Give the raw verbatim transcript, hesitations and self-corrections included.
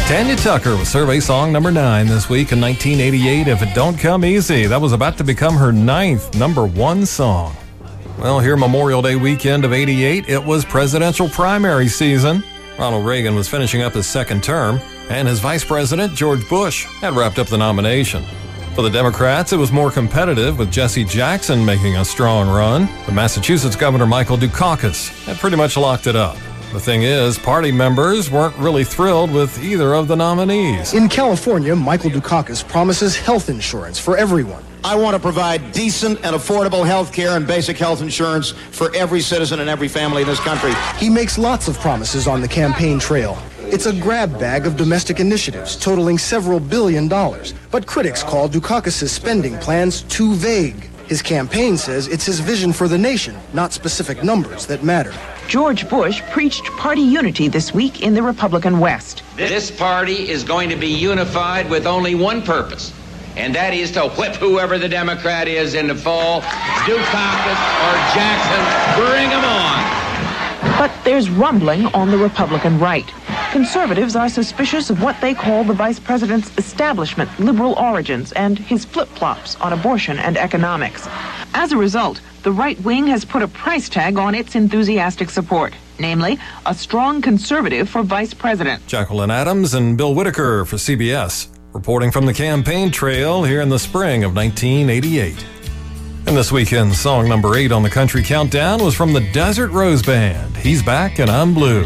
Tanya Tucker with survey song number nine this week in nineteen eighty-eight, If It Don't Come Easy. That was about to become her ninth number one song. Well, here Memorial Day weekend of eighty-eight, it was presidential primary season. Ronald Reagan was finishing up his second term, and his vice president, George Bush, had wrapped up the nomination. For the Democrats, it was more competitive, with Jesse Jackson making a strong run. But Massachusetts Governor Michael Dukakis had pretty much locked it up. The thing is, party members weren't really thrilled with either of the nominees. In California, Michael Dukakis promises health insurance for everyone. I want to provide decent and affordable health care and basic health insurance for every citizen and every family in this country. He makes lots of promises on the campaign trail. It's a grab bag of domestic initiatives totaling several billion dollars. But critics call Dukakis' spending plans too vague. His campaign says it's his vision for the nation, not specific numbers, that matter. George Bush preached party unity this week in the Republican West. This party is going to be unified with only one purpose, and that is to whip whoever the Democrat is in the fall. Dukakis or Jackson, bring them on. But there's rumbling on the Republican right. Conservatives are suspicious of what they call the vice president's establishment liberal origins and his flip-flops on abortion and economics. As a result, the right wing has put a price tag on its enthusiastic support, namely, a strong conservative for vice president. Jacqueline Adams and Bill Whitaker for C B S, reporting from the campaign trail here in the spring of nineteen eighty-eight. And this weekend's song number eight on the Country Countdown was from the Desert Rose Band. He's Back and I'm Blue.